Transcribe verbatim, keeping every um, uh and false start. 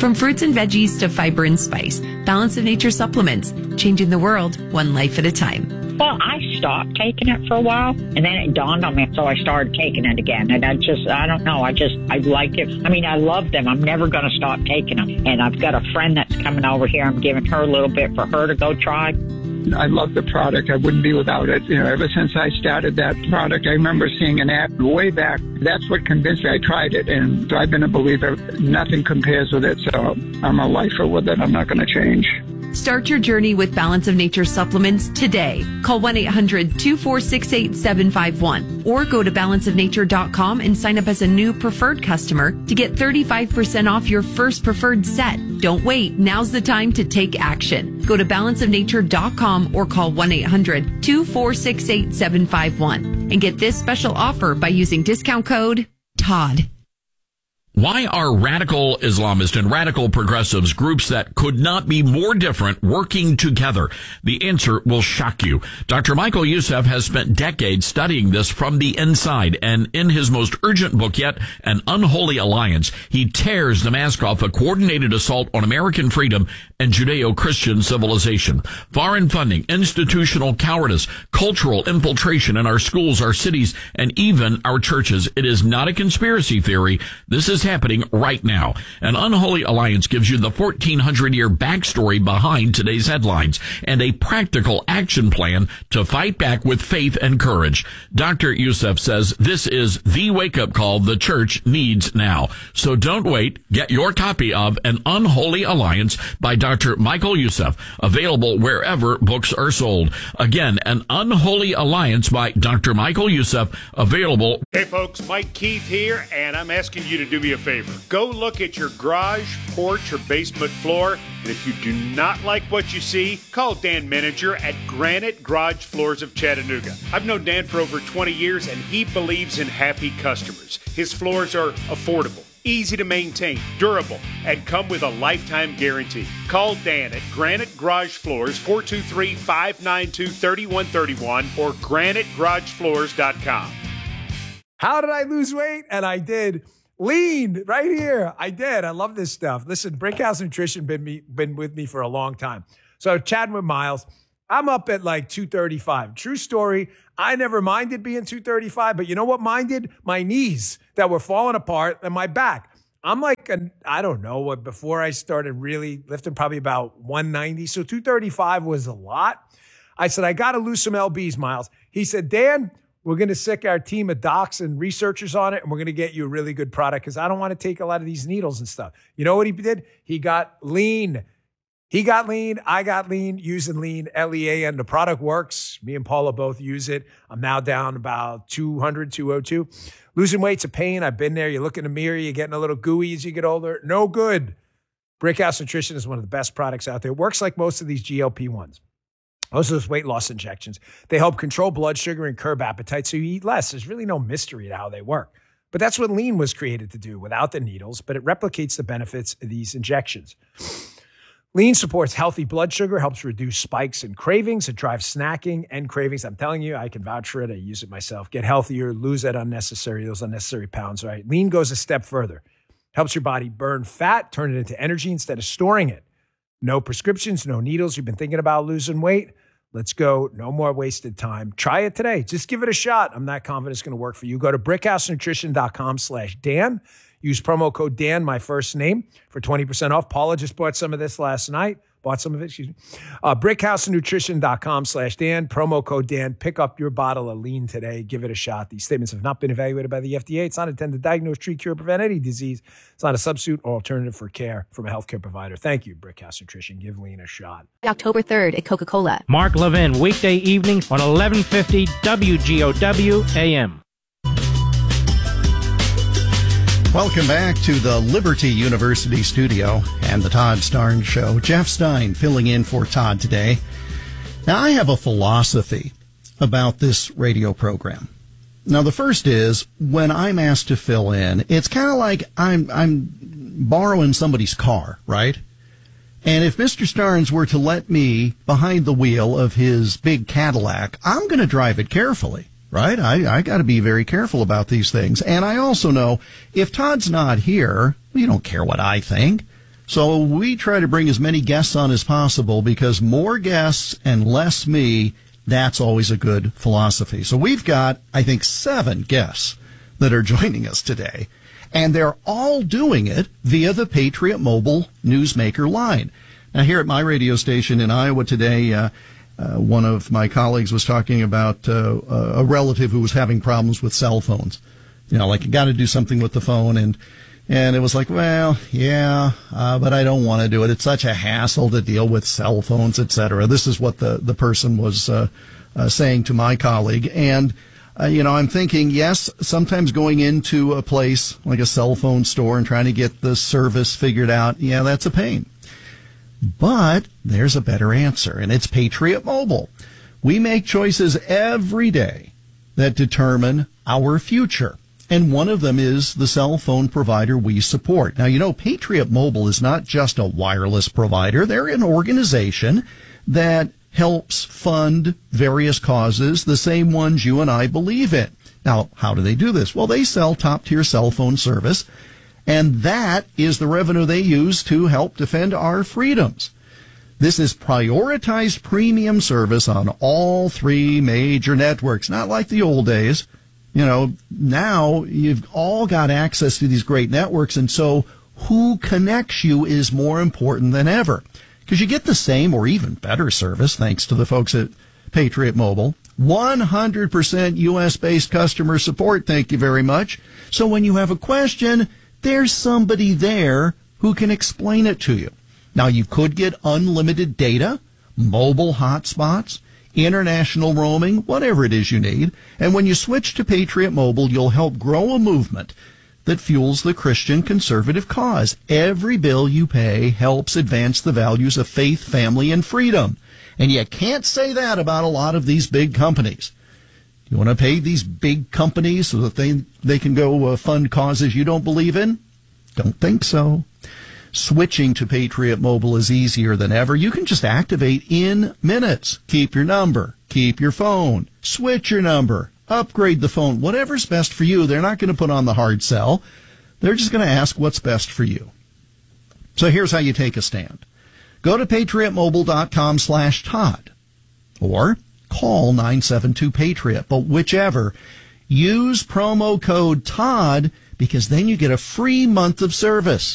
From fruits and veggies to fiber and spice, Balance of Nature supplements, changing the world one life at a time. Well, I stopped taking it for a while, and then it dawned on me, so I started taking it again. And I just, I don't know, I just, I like it. I mean, I love them. I'm never going to stop taking them. And I've got a friend that's coming over here. I'm giving her a little bit for her to go try. I love the product. I wouldn't be without it. You know, ever since I started that product, I remember seeing an ad way back. That's what convinced me. I tried it, and I've been a believer. Nothing compares with it, so I'm a lifer with it. I'm not going to change. Start your journey with Balance of Nature supplements today. Call one eight hundred two four six eight seven five one or go to balance of nature dot com and sign up as a new preferred customer to get thirty-five percent off your first preferred set. Don't wait. Now's the time to take action. Go to balance of nature dot com or call one eight hundred two four six eight seven five one and get this special offer by using discount code Todd. Why are radical Islamists and radical progressives, groups that could not be more different, working together? The answer will shock you. Doctor Michael Youssef has spent decades studying this from the inside, and in his most urgent book yet, An Unholy Alliance, he tears the mask off a coordinated assault on American freedom and Judeo-Christian civilization. Foreign funding, institutional cowardice, cultural infiltration in our schools, our cities, and even our churches. It is not a conspiracy theory. This is happening right now. An Unholy Alliance gives you the fourteen hundred year backstory behind today's headlines and a practical action plan to fight back with faith and courage. Doctor Youssef says this is the wake-up call the church needs now. So don't wait. Get your copy of An Unholy Alliance by Doctor Michael Youssef, available wherever books are sold. Again, An Unholy Alliance by Doctor Michael Youssef, available. Hey folks, Mike Keith here, and I'm asking you to do me a favor. Go look at your garage, porch, or basement floor, and if you do not like what you see, call Dan Meninger at Granite Garage Floors of Chattanooga. I've known Dan for over twenty years, and he believes in happy customers. His floors are affordable, easy to maintain, durable, and come with a lifetime guarantee. Call Dan at Granite Garage Floors, four two three, five nine two, three one three one or granite garage floors dot com. How did I lose weight? And I did. Lean right here. I did. I love this stuff. Listen, Brickhouse Nutrition been me been with me for a long time. So chatting with Miles, I'm up at like two thirty-five. True story. I never minded being two thirty-five, but you know what minded? My knees that were falling apart and my back. I'm like, a, I don't know what, before I started really lifting, probably about one ninety. So two thirty-five was a lot. I said, I got to lose some L Bs, Miles. He said, Dan, we're going to sick our team of docs and researchers on it, and we're going to get you a really good product because I don't want to take a lot of these needles and stuff. You know what he did? He got lean. He got lean. I got lean using lean, L E A, and the product works. Me and Paula both use it. I'm now down about two hundred, two oh two. Losing weight's a pain. I've been there. You look in the mirror, you're getting a little gooey as you get older. No good. Brickhouse Nutrition is one of the best products out there. It works like most of these G L P ones. Most of those weight loss injections. They help control blood sugar and curb appetite so you eat less. There's really no mystery to how they work. But that's what lean was created to do without the needles, but it replicates the benefits of these injections. Lean supports healthy blood sugar, helps reduce spikes and cravings. It drives snacking and cravings. I'm telling you, I can vouch for it. I use it myself. Get healthier, lose that unnecessary, those unnecessary pounds, right? Lean goes a step further. Helps your body burn fat, turn it into energy instead of storing it. No prescriptions, no needles. You've been thinking about losing weight? Let's go. No more wasted time. Try it today. Just give it a shot. I'm not confident it's going to work for you. Go to brickhouse nutrition dot com slash Dan. Use promo code Dan, my first name, for twenty percent off. Paula just bought some of this last night. Bought some of it, excuse me. Uh, brickhouse nutrition dot com slash Dan. Promo code Dan. Pick up your bottle of lean today. Give it a shot. These statements have not been evaluated by the F D A. It's not intended to diagnose, treat, cure, prevent any disease. It's not a substitute or alternative for care from a healthcare provider. Thank you, Brickhouse Nutrition. Give lean a shot. October third at Coca-Cola. Mark Levin, weekday evenings on eleven fifty W G O W A M. Welcome back to the Liberty University studio and the Todd Starnes Show. Jeff Stein filling in for Todd today. Now, I have a philosophy about this radio program. Now, the first is when I'm asked to fill in, it's kind of like I'm I'm borrowing somebody's car, right? And if Mister Starnes were to let me behind the wheel of his big Cadillac, I'm going to drive it carefully. Right? I, I got to be very careful about these things. And I also know if Todd's not here, you don't care what I think. So we try to bring as many guests on as possible because more guests and less me, that's always a good philosophy. So we've got, I think, seven guests that are joining us today, and they're all doing it via the Patriot Mobile Newsmaker line. Now, here at my radio station in Iowa today, uh, uh, one of my colleagues was talking about uh, a relative who was having problems with cell phones. You know, like you got to do something with the phone, and And it was like, well, yeah, uh, but I don't want to do it. It's such a hassle to deal with cell phones, et cetera. This is what the, the person was uh, uh, saying to my colleague. And, uh, you know, I'm thinking, yes, sometimes going into a place like a cell phone store and trying to get the service figured out, yeah, that's a pain. But there's a better answer, and it's Patriot Mobile. We make choices every day that determine our future. And one of them is the cell phone provider we support. Now, you know, Patriot Mobile is not just a wireless provider. They're an organization that helps fund various causes, the same ones you and I believe in. Now, how do they do this? Well, they sell top-tier cell phone service, and that is the revenue they use to help defend our freedoms. This is prioritized premium service on all three major networks, not like the old days. You know, now you've all got access to these great networks, and so who connects you is more important than ever. Because you get the same or even better service thanks to the folks at Patriot Mobile. one hundred percent U S-based customer support, thank you very much. So when you have a question, there's somebody there who can explain it to you. Now, you could get unlimited data, mobile hotspots, international roaming, whatever it is you need. And when you switch to Patriot Mobile, you'll help grow a movement that fuels the Christian conservative cause. Every bill you pay helps advance the values of faith, family, and freedom. And you can't say that about a lot of these big companies. You want to pay these big companies so that they, they can go uh, fund causes you don't believe in? Don't think so. Switching to Patriot Mobile is easier than ever. You can just activate in minutes. Keep your number. Keep your phone. Switch your number. Upgrade the phone. Whatever's best for you. They're not going to put on the hard sell. They're just going to ask what's best for you. So here's how you take a stand. Go to patriotmobile.com slash Todd or call nine seven two Patriot. But whichever, use promo code Todd because then you get a free month of service.